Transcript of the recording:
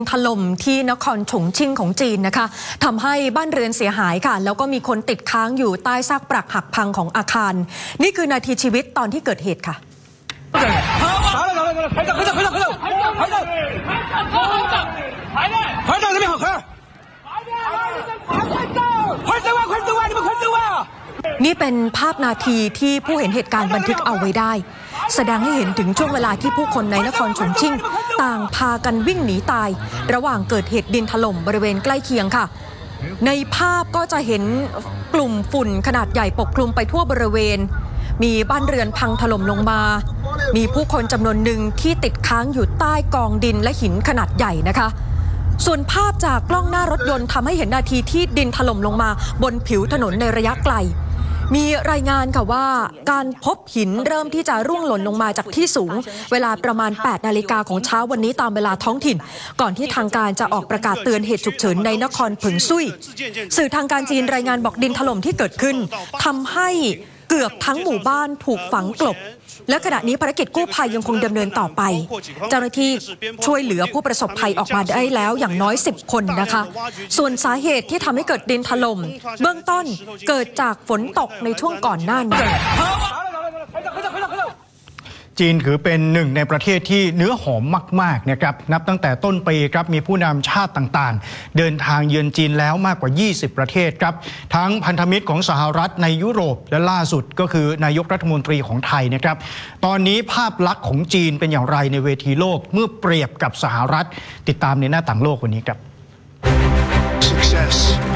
ถล่มที่นครฉงชิ่งของจีนนะคะทำให้บ้านเรือนเสียหายค่ะแล้วก็มีคนติดค้างอยู่ใต้ซากปรักหักพังของอาคารนี่คือนาทีชีวิตตอนที่เกิดเหตุค่ะนี่เป็นภาพนาทีที่ผู้เห็นเหตุการณ์บันทึกเอาไว้ได้แสดงให้เห็นถึงช่วงเวลาที่ผู้คนในนครฉงชิ่งต่างพากันวิ่งหนีตายระหว่างเกิดเหตุดินถล่มบริเวณใกล้เคียงค่ะในภาพก็จะเห็นกลุ่มฝุ่นขนาดใหญ่ปกคลุมไปทั่วบริเวณมีบ้านเรือนพังถล่มลงมามีผู้คนจำนวนหนึ่งที่ติดค้างอยู่ใต้กองดินและหินขนาดใหญ่นะคะส่วนภาพจากกล้องหน้ารถยนต์ทำให้เห็นนาทีที่ดินถล่มลงมาบนผิวถนนในระยะไกลมีรายงานค่ะว่าการพบหินเริ่มที่จะร่วงหล่นลงมาจากที่สูงเวลาประมาณ 8 นาฬิกาของเช้าวันนี้ตามเวลาท้องถิ่นก่อนที่ทางการจะออกประกาศเตือนเหตุฉุกเฉินในนครเผิงซุยสื่อทางการจีนรายงานบอกดินถล่มที่เกิดขึ้นทำให้เกือบทั้งหมู่บ้านถูกฝังกลบและขณะนี้ภารกิจกู้ภัยยังคงดำเนินต่อไปเจ้าหน้าที่ช่วยเหลือผู้ประสบภัยออกมาได้แล้วอย่างน้อย10 คนนะคะส่วนสาเหตุที่ทำให้เกิดดินถล่มเบื้องต้นเกิดจากฝนตกในช่วงก่อนหน้านี้จีนถือเป็นหนึ่งในประเทศที่เนื้อหอมมากๆนะครับนับตั้งแต่ต้นปีครับมีผู้นำชาติต่างๆเดินทางเยือนจีนแล้วมากกว่า20ประเทศครับทั้งพันธมิตรของสหรัฐในยุโรปและล่าสุดก็คือนายกรัฐมนตรีของไทยนะครับตอนนี้ภาพลักษณ์ของจีนเป็นอย่างไรในเวทีโลกเมื่อเปรียบกับสหรัฐติดตามในหน้าต่างโลกวันนี้ครับ